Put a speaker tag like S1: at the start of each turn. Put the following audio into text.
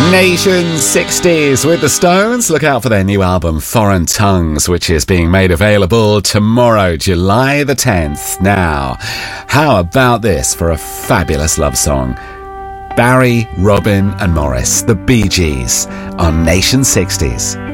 S1: Nation 60s with the Stones. Look out for their new album Foreign Tongues, which is being made available tomorrow, July the 10th. Now, how about this for a fabulous love song? Barry, Robin and Morris, the Bee Gees on Nation 60s.